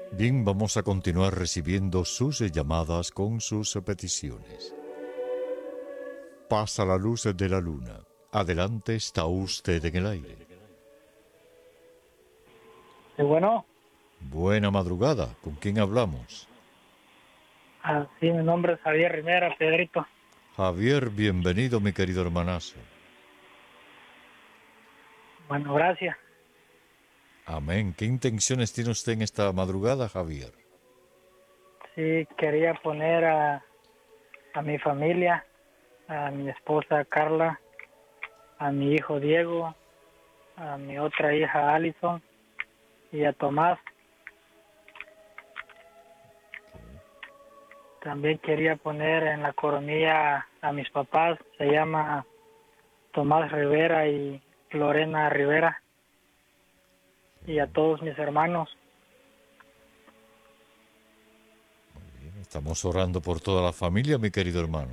Bien, vamos a continuar recibiendo sus llamadas con sus peticiones. Pasa la luz de la luna. Adelante, está usted en el aire. Sí, bueno, Buena madrugada. ¿Con quién hablamos? sí, mi nombre es Javier Rivera, Pedrito. Javier, bienvenido, mi querido hermanazo. Bueno, gracias. Amén. ¿Qué intenciones tiene usted en esta madrugada, Javier? Sí, quería poner a mi familia, a mi esposa Carla, a mi hijo Diego, a mi otra hija Alison y a Tomás. También quería poner en la coronilla a mis papás, se llama Tomás Rivera y Lorena Rivera, y a todos mis hermanos. Estamos orando por toda la familia, mi querido hermano.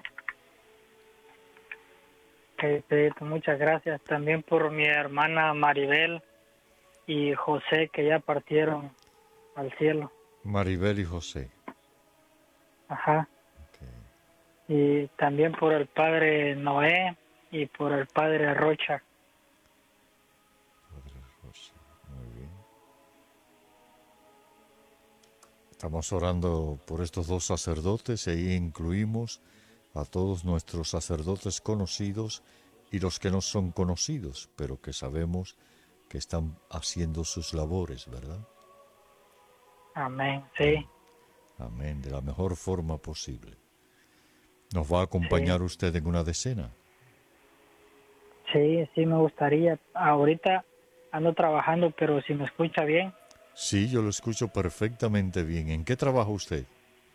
Pedrito, muchas gracias. También por mi hermana Maribel y José, que ya partieron al cielo. Maribel y José. Ajá. Ok. Y también por el padre Noé y por el padre Rocha. Padre José. Muy bien. Estamos orando por estos dos sacerdotes y ahí incluimos a todos nuestros sacerdotes conocidos y los que no son conocidos, pero que sabemos que están haciendo sus labores, ¿verdad? Amén. Sí, Amén, de la mejor forma posible. ¿Nos va a sí, acompañar usted en una decena? sí, sí me gustaría. Ahorita ando trabajando, pero si me escucha bien, Sí, yo lo escucho perfectamente bien. ¿En qué trabaja usted?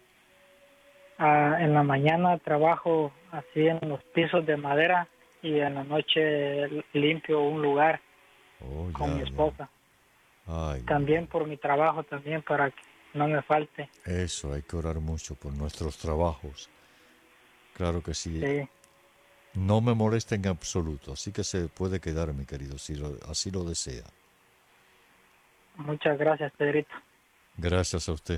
en la mañana trabajo así en los pisos de madera y en la noche limpio un lugar Oh, con mi ya, ya. esposa. Ay, ay, También ay. por mi trabajo, también para que no me falte. Eso, hay que orar mucho por nuestros trabajos. Claro que sí. Sí, No me molesta en absoluto, así que se puede quedar, mi querido, si así lo desea. muchas gracias, Pedrito. Gracias a usted,